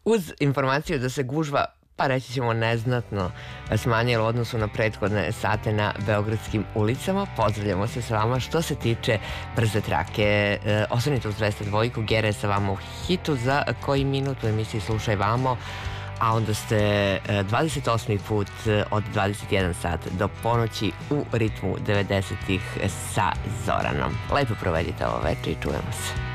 Uz informaciju da se gužva, pa reći ćemo neznatno, smanjila u odnosu na prethodne sate na beogradskim ulicama. Pozdravljamo se s vama što se tiče brze trake. Ostanite uz 202, Gera je sa vama u hitu za koji minut u emisiji Slušaj vamo, a onda ste 28. put od 21 sat do ponoći u ritmu 90-ih sa Zoranom. Lepo provedite ovo večer i čujemo se.